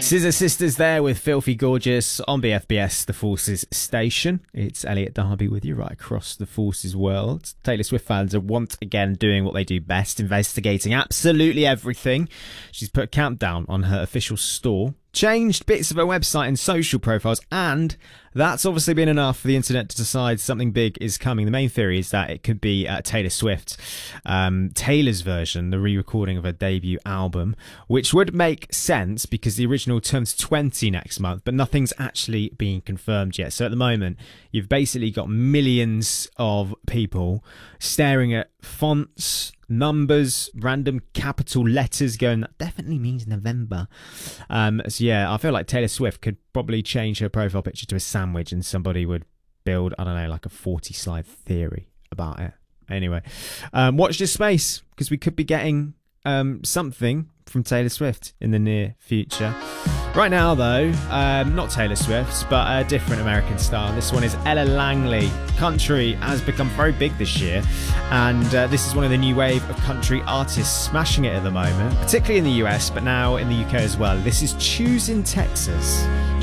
Scissor Sisters there with Filthy Gorgeous on BFBS, the Forces station. It's Elliot Darby with you right across the Forces world. Taylor Swift fans are once again doing what they do best, investigating absolutely everything. She's put a countdown on her official store, changed bits of her website and social profiles, and that's obviously been enough for the internet to decide something big is coming. The main theory is that it could be Taylor Swift, Taylor's version, the re-recording of her debut album, which would make sense because the original turns 20 next month, but nothing's actually been confirmed yet. So at the moment, you've basically got millions of people staring at fonts, numbers, random capital letters going, that definitely means November. So yeah, I feel like Taylor Swift could probably change her profile picture to a sandwich and somebody would build, I don't know, like a 40-slide theory about it. Anyway, watch this space because we could be getting something from Taylor Swift in the near future. Right now, though, not Taylor Swift, but a different American star. This one is Ella Langley. Country has become very big this year, and this is one of the new wave of country artists smashing it at the moment, particularly in the US, but now in the UK as well. This is Choosing Texas.